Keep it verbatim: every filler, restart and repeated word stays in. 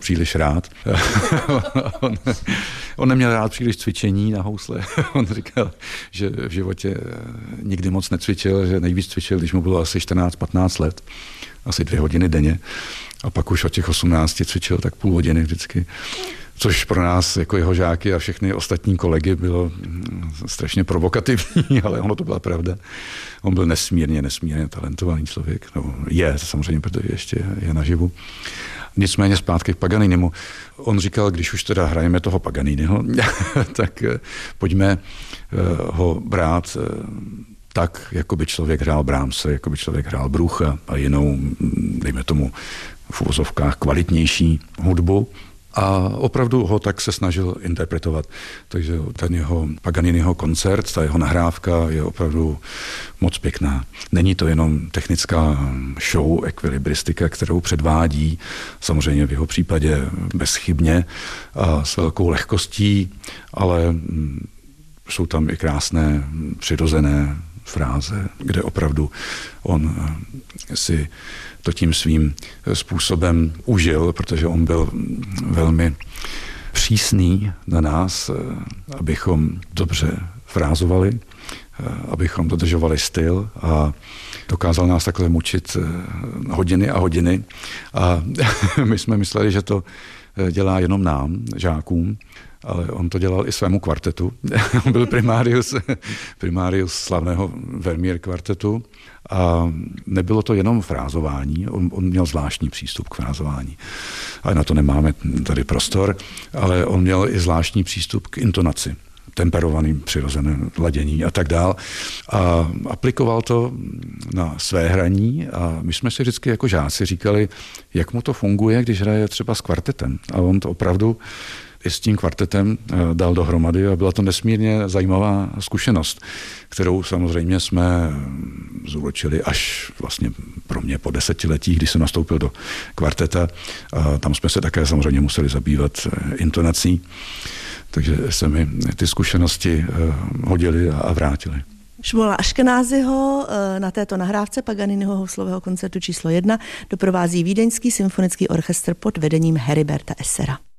příliš rád. on, on neměl rád příliš cvičení na housle. On říkal, že v životě nikdy moc necvičil, že nejvíc cvičil, když mu bylo asi čtrnáct patnáct let, asi dvě hodiny denně. A pak už od těch osmnácti cvičil tak půl hodiny vždycky. Což pro nás, jako jeho žáky a všechny ostatní kolegy, bylo strašně provokativní, ale ono to byla pravda. On byl nesmírně, nesmírně talentovaný člověk. No, je samozřejmě, protože ještě je naživu. Nicméně zpátky k Paganinimu. On říkal, když už teda hrajeme toho Paganiniho, tak pojďme ho brát tak, jako by člověk hrál Brahmse, jako by člověk hrál Brucha a jinou, dejme tomu v uvozovkách, kvalitnější hudbu. A opravdu ho tak se snažil interpretovat. Takže ten jeho Paganiniho koncert, ta jeho nahrávka je opravdu moc pěkná. Není to jenom technická show, ekvilibristika, kterou předvádí, samozřejmě v jeho případě bezchybně a s velkou lehkostí, ale jsou tam i krásné, přirozené fráze, kde opravdu on si to tím svým způsobem užil, protože on byl velmi přísný na nás, abychom dobře frázovali, abychom dodržovali styl a dokázal nás takhle mučit hodiny a hodiny. A my jsme mysleli, že to dělá jenom nám, žákům, ale on to dělal i svému kvartetu. On byl primárius, primárius slavného Vermeer kvartetu a nebylo to jenom frázování, on, on měl zvláštní přístup k frázování. Ale na to nemáme tady prostor, ale on měl i zvláštní přístup k intonaci, temperovaným přirozeném ladění a tak dál. A aplikoval to na své hraní a my jsme si vždycky jako žáci říkali, jak mu to funguje, když hraje třeba s kvartetem. A on to opravdu i s tím kvartetem dal dohromady a byla to nesmírně zajímavá zkušenost, kterou samozřejmě jsme zúročili až vlastně pro mě po desetiletí, když jsem nastoupil do kvarteta. A tam jsme se také samozřejmě museli zabývat intonací, takže se mi ty zkušenosti hodily a vrátily. Šmuela Aškenázyho na této nahrávce Paganiniho houslového koncertu číslo jedna doprovází Vídeňský symfonický orchestr pod vedením Heriberta Essera.